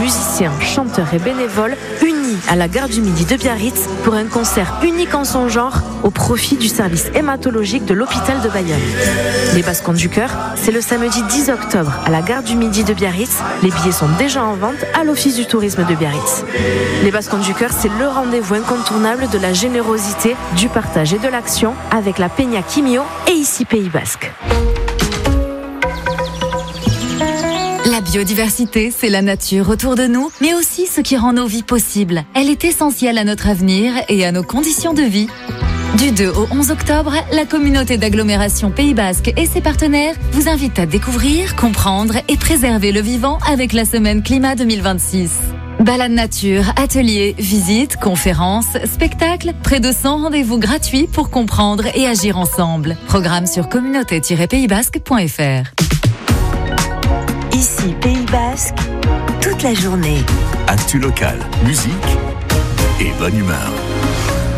musiciens, chanteurs et bénévoles unis à la gare du Midi de Biarritz pour un concert unique en son genre au profit du service hématologique de l'hôpital de Bayonne. Les Bascons du Cœur, c'est le samedi 10 octobre à la gare du Midi de Biarritz. Les billets sont déjà en vente à l'Office du tourisme de Biarritz. Les Bascons du Cœur, c'est le rendez-vous incontournable de la générosité, du partage et de l'action avec la Peña Quimio et ici Pays Basque. La biodiversité, c'est la nature autour de nous, mais aussi ce qui rend nos vies possibles. Elle est essentielle à notre avenir et à nos conditions de vie. Du 2 au 11 octobre, la communauté d'agglomération Pays Basque et ses partenaires vous invitent à découvrir, comprendre et préserver le vivant avec la semaine Climat 2026. Balade nature, ateliers, visites, conférences, spectacles, près de 100 rendez-vous gratuits pour comprendre et agir ensemble. Programme sur communauté-paysbasque.fr. Ici Pays Basque, toute la journée. Actu local, musique et bonne humeur.